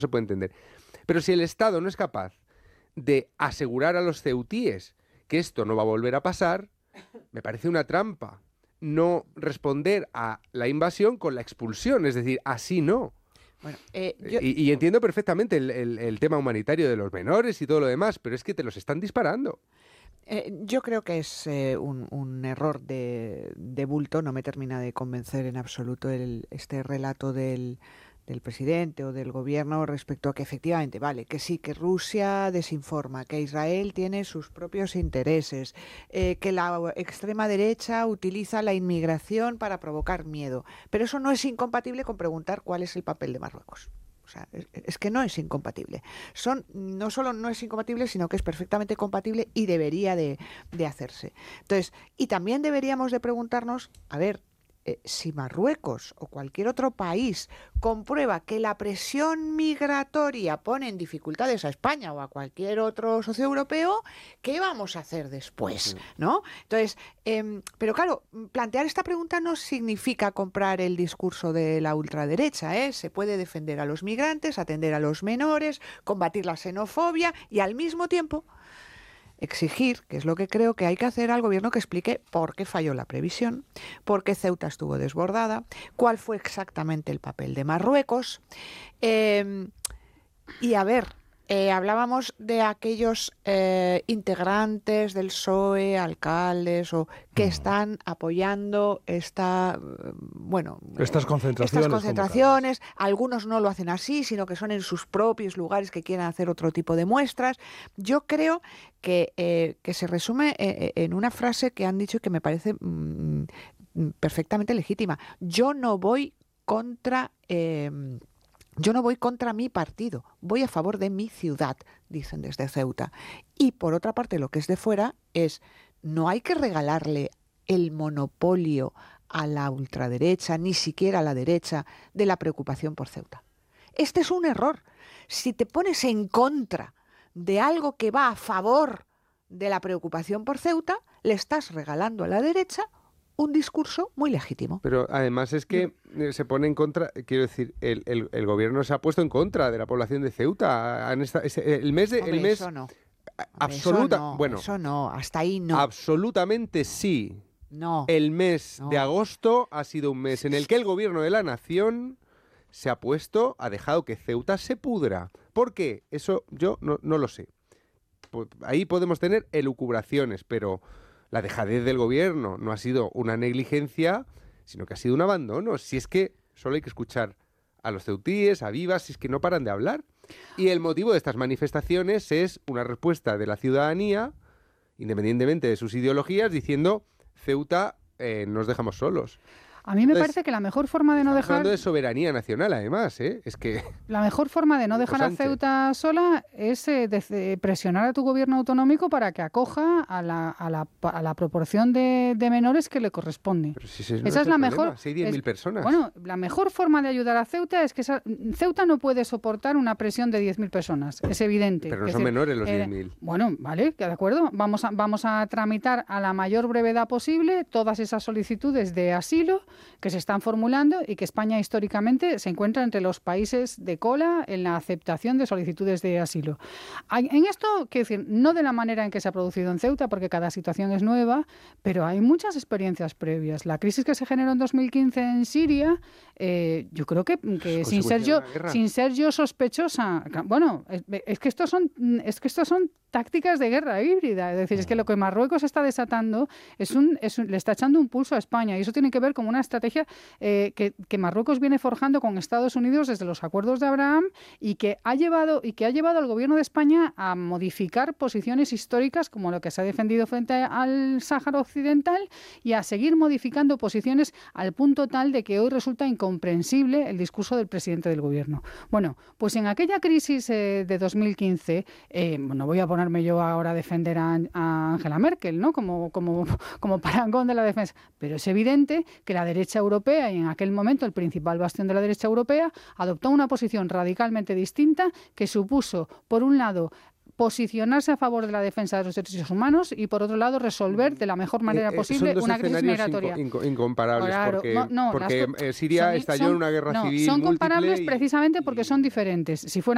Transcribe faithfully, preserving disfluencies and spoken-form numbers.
se puede entender. Pero si el Estado no es capaz de asegurar a los ceutíes que esto no va a volver a pasar, me parece una trampa no responder a la invasión con la expulsión, es decir, así no. Bueno, eh, yo... y, y entiendo perfectamente el, el, el tema humanitario de los menores y todo lo demás, pero es que te los están disparando. Eh, yo creo que es eh, un, un error de, de bulto, no me termina de convencer en absoluto el, este relato del, del presidente o del gobierno respecto a que efectivamente, vale, que sí, que Rusia desinforma, que Israel tiene sus propios intereses, eh, que la extrema derecha utiliza la inmigración para provocar miedo, pero eso no es incompatible con preguntar cuál es el papel de Marruecos. O sea, es, es que no es incompatible. Son, no solo no es incompatible, sino que es perfectamente compatible y debería de, de hacerse. Entonces, y también deberíamos de preguntarnos, a ver, Eh, si Marruecos o cualquier otro país comprueba que la presión migratoria pone en dificultades a España o a cualquier otro socio europeo, ¿qué vamos a hacer después? ¿No? Entonces, eh, pero claro, plantear esta pregunta no significa comprar el discurso de la ultraderecha, ¿eh? Se puede defender a los migrantes, atender a los menores, combatir la xenofobia y al mismo tiempo exigir, que es lo que creo que hay que hacer al gobierno, que explique por qué falló la previsión, por qué Ceuta estuvo desbordada, cuál fue exactamente el papel de Marruecos. Eh, y a ver, eh, hablábamos de aquellos eh, integrantes del P S O E, alcaldes, o que están apoyando esta, bueno, estas concentraciones. Estas concentraciones. Algunos no lo hacen así, sino que son en sus propios lugares que quieren hacer otro tipo de muestras. Yo creo que, eh, que se resume eh, en una frase que han dicho y que me parece mm, perfectamente legítima. Yo no voy contra... Eh, Yo no voy contra mi partido, voy a favor de mi ciudad, dicen desde Ceuta. Y por otra parte, lo que es de fuera es, no hay que regalarle el monopolio a la ultraderecha, ni siquiera a la derecha, de la preocupación por Ceuta. Este es un error. Si te pones en contra de algo que va a favor de la preocupación por Ceuta, le estás regalando a la derecha un discurso muy legítimo. Pero además es que se pone en contra, quiero decir, el, el, el gobierno se ha puesto en contra de la población de Ceuta. En esta, el mes de... Hombre, el mes, eso no. absoluta, eso no, bueno, eso no, hasta ahí no. Absolutamente sí. No. El mes no. de agosto ha sido un mes en el que el gobierno de la nación se ha puesto, ha dejado que Ceuta se pudra. ¿Por qué? Eso yo no, no lo sé. Ahí podemos tener elucubraciones, pero la dejadez del gobierno no ha sido una negligencia, sino que ha sido un abandono. Si es que solo hay que escuchar a los ceutíes, a Vivas, si es que no paran de hablar. Y el motivo de estas manifestaciones es una respuesta de la ciudadanía, independientemente de sus ideologías, diciendo Ceuta eh, nos dejamos solos. A mí me Entonces, parece que la mejor forma de no dejar... hablando de soberanía nacional, además, ¿eh? Es que... La mejor forma de no dejar a Ceuta sola es eh, de, de presionar a tu gobierno autonómico para que acoja a la, a la, a la proporción de, de menores que le corresponde. Pero si ese no esa es, es la problema. mejor... Si hay diez mil personas. Bueno, la mejor forma de ayudar a Ceuta es que esa, Ceuta no puede soportar una presión de diez mil personas, es evidente. Pero no es son decir, menores los eh, diez mil. Bueno, vale, de acuerdo. Vamos a, vamos a tramitar a la mayor brevedad posible todas esas solicitudes de asilo que se están formulando formulando y que España históricamente se encuentra entre los países de cola en la aceptación de solicitudes de asilo. En esto, quiero decir, no de la manera en que se ha producido en Ceuta, porque cada situación es nueva, pero hay muchas experiencias previas. La crisis que se generó en dos mil quince en Siria, eh, yo creo que, que sin ser yo sin ser yo sospechosa, bueno, es, es que estos son es que estos son tácticas de guerra híbrida, es decir, es que lo que Marruecos está desatando es un, es un le está echando un pulso a España y eso tiene que ver con una estrategia eh, que, que Marruecos viene forjando con Estados Unidos desde los acuerdos de Abraham y que ha llevado y que ha llevado al gobierno de España a modificar posiciones históricas como lo que se ha defendido frente al Sáhara Occidental y a seguir modificando posiciones al punto tal de que hoy resulta incomprensible el discurso del presidente del gobierno. Bueno, pues en aquella crisis eh, de dos mil quince, eh, no voy a ponerme yo ahora a defender a, a Angela Merkel, ¿no? Como, como, como parangón de la defensa, pero es evidente que la derecha europea, y en aquel momento el principal bastión de la derecha europea, adoptó una posición radicalmente distinta que supuso, por un lado, posicionarse a favor de la defensa de los derechos humanos y, por otro lado, resolver de la mejor manera eh, posible una crisis migratoria. Inco, incomparables, claro, porque, no, no, porque las, Siria son, estalló son, en una guerra no, civil son comparables y, precisamente porque y... son diferentes. Si fueran